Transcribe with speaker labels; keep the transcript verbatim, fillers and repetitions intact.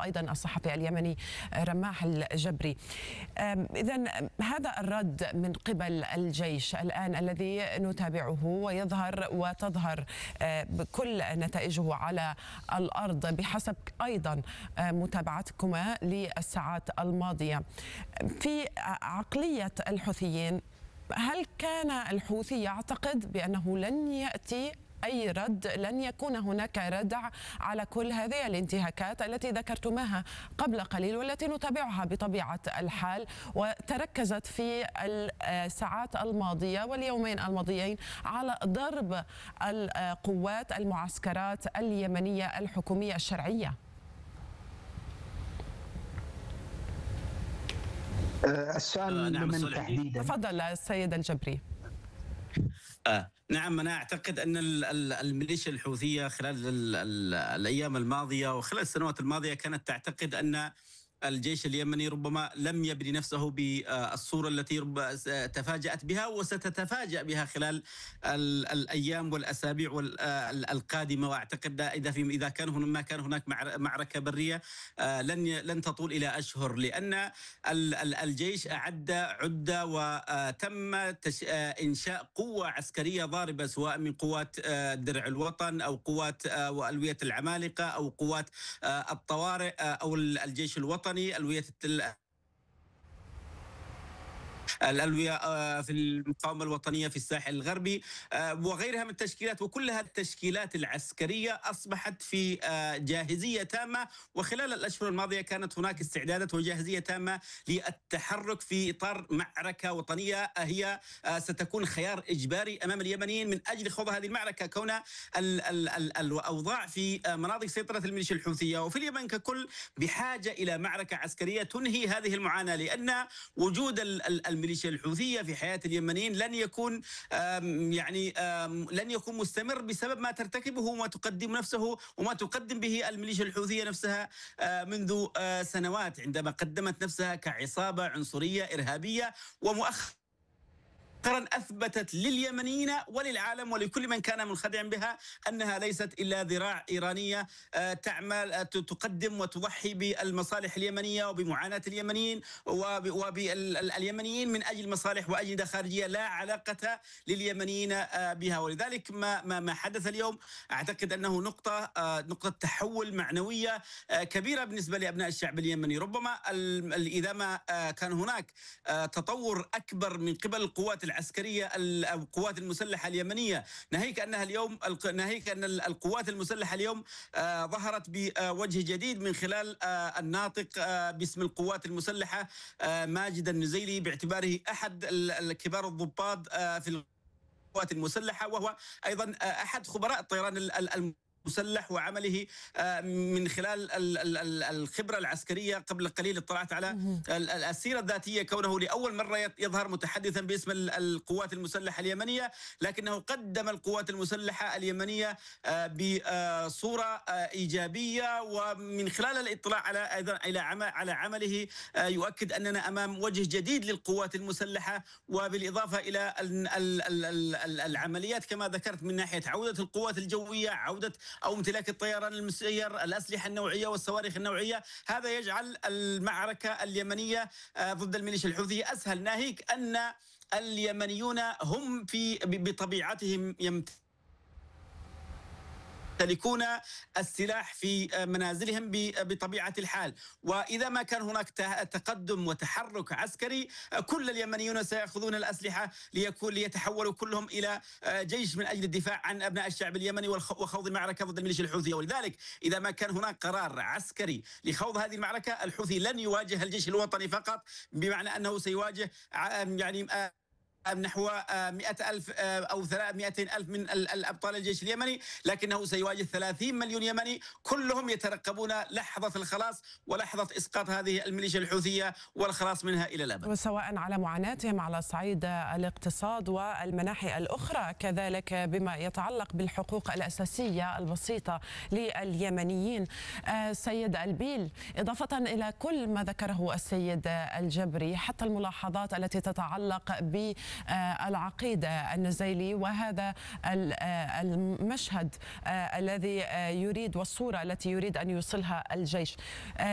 Speaker 1: وأيضا الصحفي اليمني رماح الجبري. إذن هذا الرد من قبل الجيش الآن الذي نتابعه ويظهر وتظهر كل نتائجه على الأرض بحسب أيضا متابعتكما للساعات الماضية، في عقلية الحوثيين، هل كان الحوثي يعتقد بأنه لن يأتي أي رد، لن يكون هناك ردع على كل هذه الانتهاكات التي ذكرتماها قبل قليل والتي نتابعها بطبيعة الحال، وتركزت في الساعات الماضية واليومين الماضيين على ضرب القوات المعسكرات اليمنية الحكومية الشرعية؟
Speaker 2: السؤال
Speaker 3: نعم
Speaker 2: من تحديدا؟
Speaker 1: تفضل السيد الجبري.
Speaker 3: آه نعم، أنا أعتقد أن الميليشيا الحوثية خلال ال ال الأيام الماضية وخلال السنوات الماضية كانت تعتقد أن الجيش اليمني ربما لم يبني نفسه بالصورة التي تفاجأت بها وستتفاجأ بها خلال الأيام والأسابيع القادمة. وأعتقد إذا في إذا كان ما كان هناك معركة برية لن لن تطول إلى أشهر، لأن الجيش أعد عدة وتم إنشاء قوة عسكرية ضاربة، سواء من قوات درع الوطن أو قوات وألوية العمالقة أو قوات الطوارئ أو الجيش الوطني، ألوية الألوية في المقاومة الوطنية في الساحل الغربي وغيرها من التشكيلات. وكلها التشكيلات العسكرية أصبحت في جاهزية تامة، وخلال الأشهر الماضية كانت هناك استعدادات وجاهزية تامة للتحرك في إطار معركة وطنية هي ستكون خيار إجباري أمام اليمنيين من أجل خوض هذه المعركة، كون الأوضاع في مناطق سيطرة الميليشيا الحوثية وفي اليمن ككل بحاجة إلى معركة عسكرية تنهي هذه المعاناة، لأن وجود الميليشيا الحوثية في حياة اليمنيين لن يكون يعني لن يكون مستمر بسبب ما ترتكبه وما تقدم نفسه وما تقدم به الميليشيا الحوثية نفسها منذ سنوات، عندما قدمت نفسها كعصابة عنصرية إرهابية، ومؤخرا أثبتت لليمنيين وللعالم ولكل من كان منخدعا بها أنها ليست إلا ذراع إيرانية تعمل تقدم وتضحي بالمصالح اليمنية وبمعاناة اليمنيين وباليمنيين من أجل مصالح وأجندة خارجية لا علاقة لليمنيين بها. ولذلك ما ما حدث اليوم أعتقد أنه نقطة نقطة تحول معنوية كبيرة بالنسبة لأبناء الشعب اليمني. ربما إذا ما كان هناك تطور أكبر من قبل القوات العسكرية أو القوات المسلحة اليمنية، ناهيك أنها اليوم ناهيك أن القوات المسلحة اليوم ظهرت بوجه جديد من خلال الناطق باسم القوات المسلحة ماجد النزيلي، باعتباره أحد الكبار الضباط في القوات المسلحة، وهو أيضا أحد خبراء الطيران المسلح وعمله من خلال الخبرة العسكرية. قبل قليل اطلعت على السيرة الذاتية، كونه لأول مرة يظهر متحدثا باسم القوات المسلحة اليمنية، لكنه قدم القوات المسلحة اليمنية بصورة إيجابية، ومن خلال الاطلاع على أيضا على عمله يؤكد أننا أمام وجه جديد للقوات المسلحة. وبالإضافة إلى العمليات كما ذكرت من ناحية عودة القوات الجوية، عودة أو امتلاك الطيران المسير، الأسلحة النوعية والصواريخ النوعية، هذا يجعل المعركة اليمنية ضد الميليشيا الحوثية أسهل، ناهيك أن اليمنيون هم في بطبيعتهم يمتلكون يمتلكون السلاح في منازلهم بطبيعة الحال، وإذا ما كان هناك تقدم وتحرك عسكري كل اليمنيون سيأخذون الأسلحة ليكون ليتحولوا كلهم إلى جيش من أجل الدفاع عن أبناء الشعب اليمني وخوض المعركة ضد الميليشيا الحوثية. ولذلك إذا ما كان هناك قرار عسكري لخوض هذه المعركة، الحوثي لن يواجه الجيش الوطني فقط، بمعنى أنه سيواجه يعني نحو مئة ألف أو مئتين ألف من الأبطال الجيش اليمني، لكنه سيواجه ثلاثين مليون يمني كلهم يترقبون لحظة الخلاص ولحظة إسقاط هذه الميليشيا الحوثية والخلاص منها إلى الأبد،
Speaker 1: وسواء على معاناتهم على صعيد الاقتصاد والمناحي الأخرى، كذلك بما يتعلق بالحقوق الأساسية البسيطة لليمنيين. سيد البيل، إضافة إلى كل ما ذكره السيد الجبري، حتى الملاحظات التي تتعلق ب العقيدة النزيلي وهذا المشهد الذي يريد والصورة التي يريد أن يوصلها الجيش،